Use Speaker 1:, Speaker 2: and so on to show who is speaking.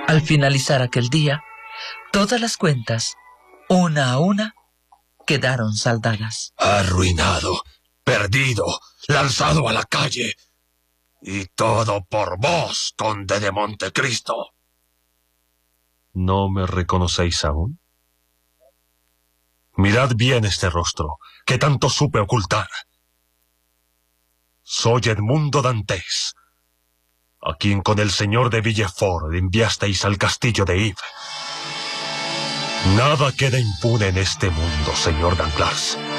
Speaker 1: Al finalizar aquel día, todas las cuentas, una a una, quedaron saldadas.
Speaker 2: Arruinado, perdido, lanzado a la calle. Y todo por vos, conde de Montecristo.
Speaker 3: ¿No me reconocéis aún? Mirad bien este rostro, que tanto supe ocultar. Soy Edmundo Dantes, a quien con el señor de Villefort enviasteis al castillo de Yves. Nada queda impune en este mundo, señor Danglars.